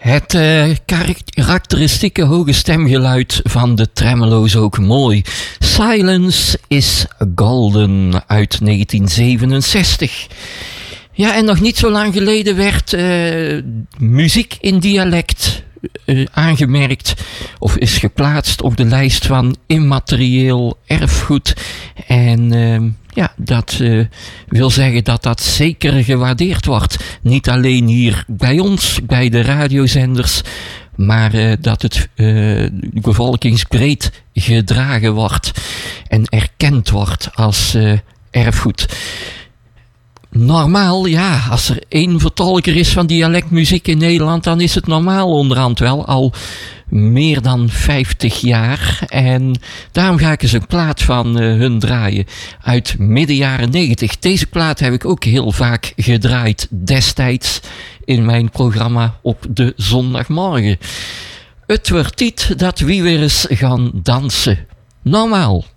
Het karakteristieke hoge stemgeluid van de tremolo's ook mooi. Silence is Golden uit 1967. Ja, en nog niet zo lang geleden werd muziek in dialect aangemerkt of is geplaatst op de lijst van immaterieel erfgoed. En dat wil zeggen dat dat zeker gewaardeerd wordt. Niet alleen hier bij ons, bij de radiozenders, maar dat het bevolkingsbreed gedragen wordt en erkend wordt als erfgoed. Normaal, ja, als er één vertolker is van dialectmuziek in Nederland, dan is het normaal onderhand wel al meer dan 50 jaar. En daarom ga ik eens een plaat van hun draaien uit midden jaren 90. Deze plaat heb ik ook heel vaak gedraaid destijds in mijn programma op de zondagmorgen. Het wordt tijd dat wie weer eens gaan dansen. Normaal.